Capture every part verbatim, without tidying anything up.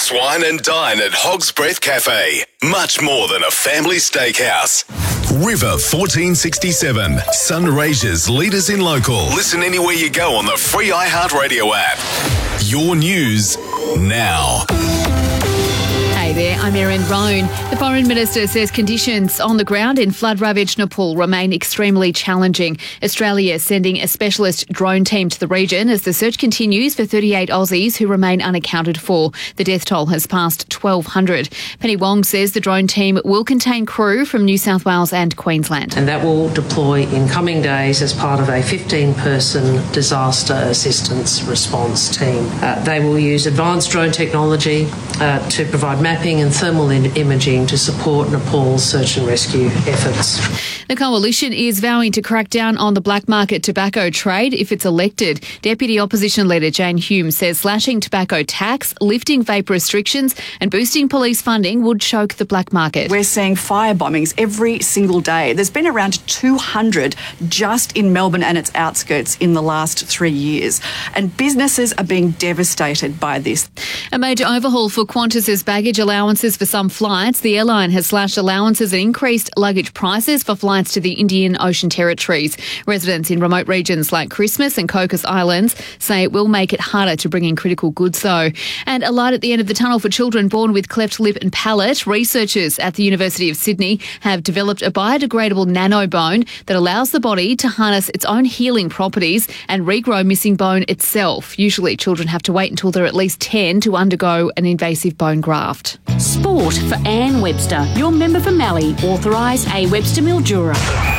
Relax, wine and dine at Hog's Breath Cafe. Much more than a family steakhouse. River fourteen sixty-seven. Sunraysia's leaders in local. Listen anywhere you go on the free iHeartRadio app. Your news now. Hey there, I'm Erin Roan. The Foreign Minister says conditions on the ground in flood-ravaged Nepal remain extremely challenging. Australia is sending a specialist drone team to the region as the search continues for thirty-eight Aussies who remain unaccounted for. The death toll has passed twelve hundred. Penny Wong says the drone team will contain crew from New South Wales and Queensland. And that will deploy in coming days as part of a fifteen-person disaster assistance response team. Uh, they will use advanced drone technology uh, to provide mapping and thermal imaging to support Nepal's search and rescue efforts. The coalition is vowing to crack down on the black market tobacco trade if it's elected. Deputy Opposition Leader Jane Hume says slashing tobacco tax, lifting vape restrictions and boosting police funding would choke the black market. We're seeing fire bombings every single day. There's been around two hundred just in Melbourne and its outskirts in the last three years. And businesses are being devastated by this. A major overhaul for Qantas's baggage allowances for some flights. The airline has slashed allowances and increased luggage prices for flights to the Indian Ocean territories. Residents in remote regions like Christmas and Cocos Islands say it will make it harder to bring in critical goods though. And a light at the end of the tunnel for children born with cleft lip and palate. Researchers at the University of Sydney have developed a biodegradable nanobone that allows the body to harness its own healing properties and regrow missing bone itself. Usually children have to wait until they're at least ten to undergo an invasive bone graft. Sport for Anne Webster, your member for Mallee, authorised A. Webster Mildura.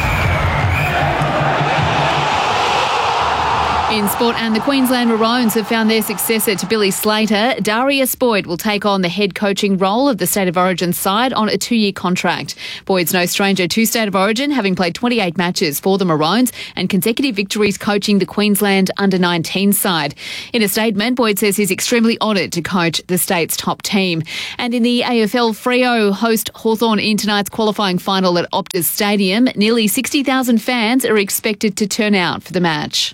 In sport, and the Queensland Maroons have found their successor to Billy Slater. Darius Boyd will take on the head coaching role of the State of Origin side on a two-year contract. Boyd's no stranger to State of Origin, having played twenty-eight matches for the Maroons and consecutive victories coaching the Queensland under nineteen side. In a statement, Boyd says he's extremely honoured to coach the state's top team. And in the A F L, Freo host Hawthorn in tonight's qualifying final at Optus Stadium. Nearly sixty thousand fans are expected to turn out for the match.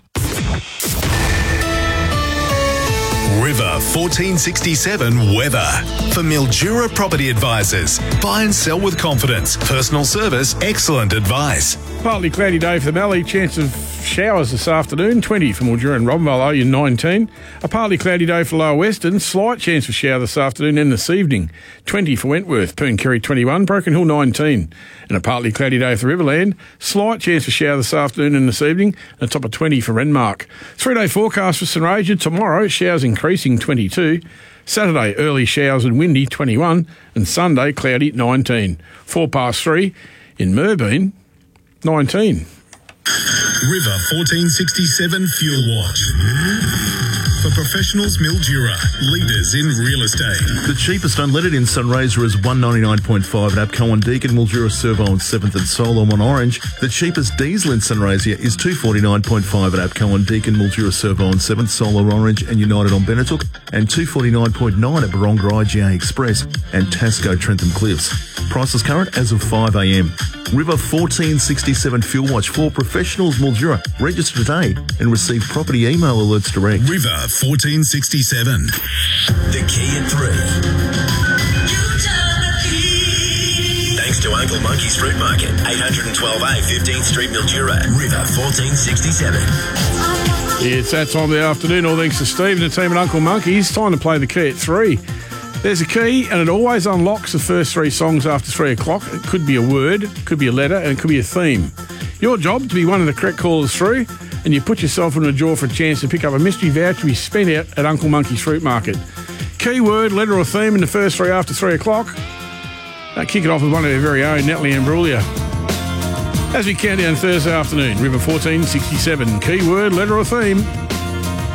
River fourteen sixty-seven weather. For Mildura Property Advisors. Buy and sell with confidence. Personal service, excellent advice. Partly cloudy day for the Mallee. Chance of showers this afternoon. twenty for Mildura and Robinvale, Oyen nineteen. A partly cloudy day for Lower Western. Slight chance of shower this afternoon and this evening. twenty for Wentworth. Pooncarry twenty-one. Broken Hill nineteen. And a partly cloudy day for Riverland. Slight chance of shower this afternoon and this evening. And a top of twenty for Renmark. Three-day forecast for Sunraysia. Tomorrow, showers increasing twenty-two. Saturday, early showers and windy twenty-one. And Sunday, cloudy nineteen. Four past three in Merbein, nineteen. River fourteen sixty-seven Fuel Watch. For professionals, Mildura, leaders in real estate. The cheapest unleaded in Sunraysia is one ninety-nine point five at Apco on Deakin, Mildura, Servo on seventh and Solo on Orange. The cheapest diesel in Sunraysia is two forty-nine point five at Apco on Deakin, Mildura, Servo on seventh, Solo Orange and United on Benetook, and two forty-nine point nine at Baronga I G A Express and Tasco Trentham Cliffs. Prices current as of five a m. River fourteen sixty-seven Fuel Watch for professionals, Mildura. Register today and receive property email alerts direct. River fourteen sixty-seven. The key at three. Thanks to Uncle Monkey's Fruit Market, eight twelve A, fifteenth Street, Mildura. River fourteen sixty-seven. It's that time of the afternoon, all thanks to Steve and the team at Uncle Monkey's. Time to play the key at three. There's a key and it always unlocks the first three songs after three o'clock. It could be a word, it could be a letter, and it could be a theme. Your job to be one of the correct callers through, and you put yourself in a draw for a chance to pick up a mystery voucher to be spent out at Uncle Monkey's Fruit Market. Key word, letter or theme in the first three after three o'clock. Now kick it off with one of our very own, Natalie Imbruglia. As we count down Thursday afternoon, River fourteen sixty-seven. Key word, letter or theme.